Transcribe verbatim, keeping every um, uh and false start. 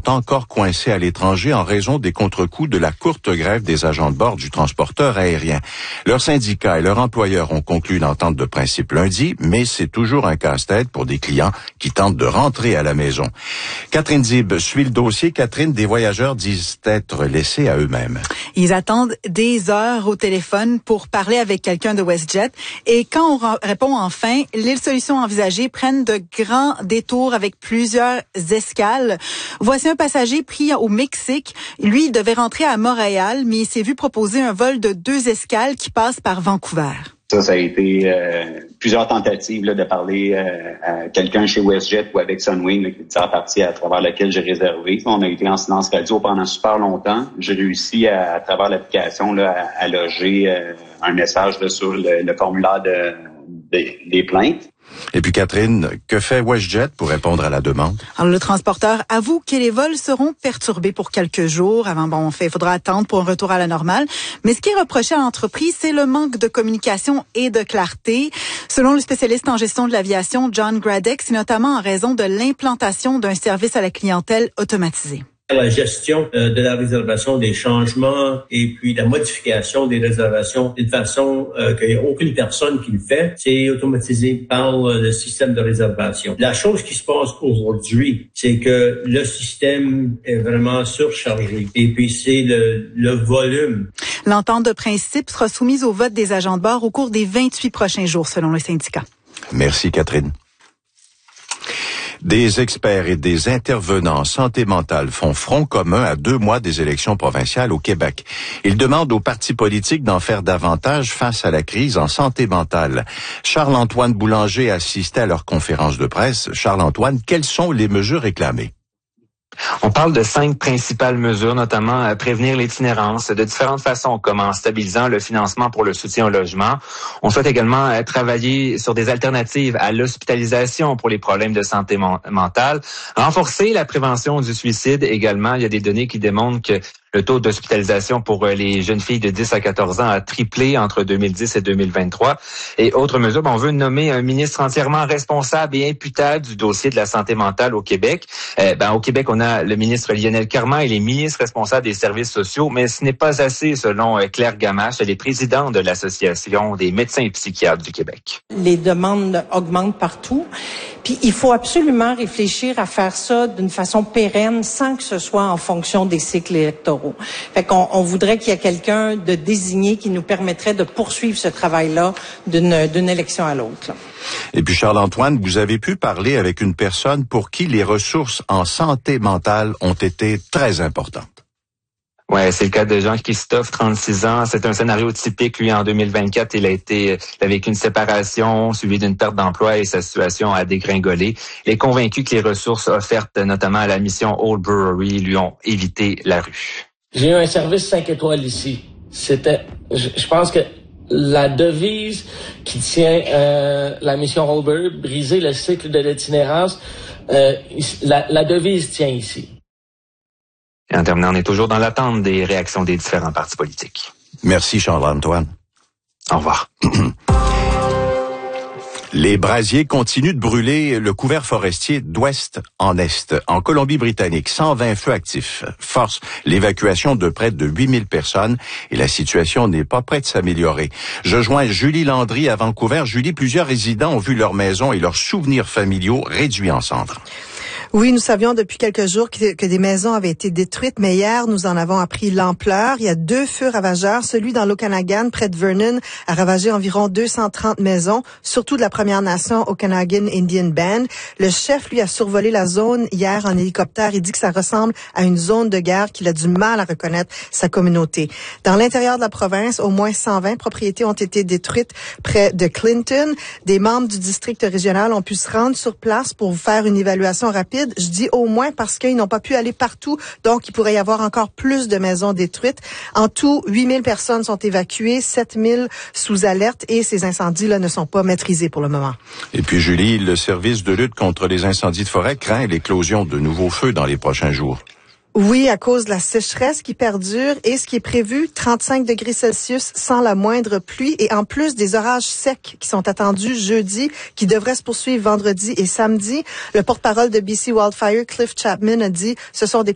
sont encore coincés à l'étranger en raison des contre-coups de la courte grève des agents de bord du transporteur aérien. Leurs syndicats et leurs employeurs ont conclu l'entente de principe lundi, mais c'est toujours un casse-tête pour des clients qui tentent de rentrer à la maison. Catherine Zib suit le dossier. Catherine, des voyageurs disent être laissés à eux-mêmes. Ils attendent des heures au téléphone pour parler avec quelqu'un de WestJet. Et quand on répond enfin, les solutions envisagées prennent de grands détours avec plusieurs escales. Voici un passager pris au Mexique. Lui, il devait rentrer à Montréal, mais il s'est vu proposer un vol de deux escales qui passe par Vancouver. Ça, ça a été euh, plusieurs tentatives là, de parler euh, à quelqu'un chez WestJet ou avec Sunwing, là, qui est différentes parties à travers laquelle j'ai réservé. On a été en silence radio pendant super longtemps. J'ai réussi à, à travers l'application là, à, à loger euh, un message là, sur le, le formulaire de, de, des plaintes. Et puis Catherine, que fait WestJet pour répondre à la demande? Alors, le transporteur avoue que les vols seront perturbés pour quelques jours. Avant, bon, fait, il faudra attendre pour un retour à la normale. Mais ce qui est reproché à l'entreprise, c'est le manque de communication et de clarté. Selon le spécialiste en gestion de l'aviation, John Gradek, c'est notamment en raison de l'implantation d'un service à la clientèle automatisé. La gestion euh, de la réservation, des changements et puis la modification des réservations d'une façon euh, qu'il n'y a aucune personne qui le fait, c'est automatisé par euh, le système de réservation. La chose qui se passe aujourd'hui, c'est que le système est vraiment surchargé et puis c'est le, le volume. L'entente de principe sera soumise au vote des agents de bord au cours des vingt-huit prochains jours, selon le syndicat. Merci, Catherine. Des experts et des intervenants en santé mentale font front commun à deux mois des élections provinciales au Québec. Ils demandent aux partis politiques d'en faire davantage face à la crise en santé mentale. Charles-Antoine Boulanger assistait à leur conférence de presse. Charles-Antoine, quelles sont les mesures réclamées? On parle de cinq principales mesures, notamment à prévenir l'itinérance de différentes façons, comme en stabilisant le financement pour le soutien au logement. On souhaite également travailler sur des alternatives à l'hospitalisation pour les problèmes de santé mentale, renforcer la prévention du suicide également. Il y a des données qui démontrent que le taux d'hospitalisation pour les jeunes filles de dix à quatorze ans a triplé entre deux mille dix et deux mille vingt-trois. Et autre mesure, on veut nommer un ministre entièrement responsable et imputable du dossier de la santé mentale au Québec. Euh, ben, au Québec, on a le ministre Lionel Carman et les ministres responsables des services sociaux, mais ce n'est pas assez selon Claire Gamache, elle est présidente de l'Association des médecins et psychiatres du Québec. Les demandes augmentent partout. Puis il faut absolument réfléchir à faire ça d'une façon pérenne sans que ce soit en fonction des cycles électoraux. Fait qu'on on voudrait qu'il y ait quelqu'un de désigné qui nous permettrait de poursuivre ce travail-là d'une, d'une élection à l'autre. Là. Et puis Charles-Antoine, vous avez pu parler avec une personne pour qui les ressources en santé mentale ont été très importantes. Ouais, c'est le cas de Jean-Christophe, trente-six ans. C'est un scénario typique. Lui, en deux mille vingt-quatre, il a été avec une séparation suivie d'une perte d'emploi et sa situation a dégringolé. Il est convaincu que les ressources offertes, notamment à la mission Old Brewery, lui ont évité la rue. J'ai eu un service cinq étoiles ici. C'était, je, je pense que la devise qui tient euh, la mission Old Brewery, briser le cycle de l'itinérance, euh, la, la devise tient ici. Et en terminant, on est toujours dans l'attente des réactions des différents partis politiques. Merci Charles-Antoine. Au revoir. Les brasiers continuent de brûler le couvert forestier d'ouest en est. En Colombie-Britannique, cent vingt feux actifs forcent l'évacuation de près de huit mille personnes et la situation n'est pas près de s'améliorer. Je joins Julie Landry à Vancouver. Julie, plusieurs résidents ont vu leur maison et leurs souvenirs familiaux réduits en cendres. Oui, nous savions depuis quelques jours que, que des maisons avaient été détruites, mais hier, nous en avons appris l'ampleur. Il y a deux feux ravageurs. Celui dans l'Okanagan, près de Vernon, a ravagé environ deux cent trente maisons, surtout de la Première Nation Okanagan Indian Band. Le chef, lui, a survolé la zone hier en hélicoptère. Il dit que ça ressemble à une zone de guerre, qu'il a du mal à reconnaître sa communauté. Dans l'intérieur de la province, au moins cent vingt propriétés ont été détruites près de Clinton. Des membres du district régional ont pu se rendre sur place pour faire une évaluation rapide. Je dis au moins parce qu'ils n'ont pas pu aller partout, donc il pourrait y avoir encore plus de maisons détruites. En tout, huit mille personnes sont évacuées, sept mille sous alerte et ces incendies-là ne sont pas maîtrisés pour le moment. Et puis Julie, le service de lutte contre les incendies de forêt craint l'éclosion de nouveaux feux dans les prochains jours. Oui, à cause de la sécheresse qui perdure et ce qui est prévu, trente-cinq degrés Celsius sans la moindre pluie et en plus des orages secs qui sont attendus jeudi, qui devraient se poursuivre vendredi et samedi. Le porte-parole de B C Wildfire, Cliff Chapman, a dit ce sont des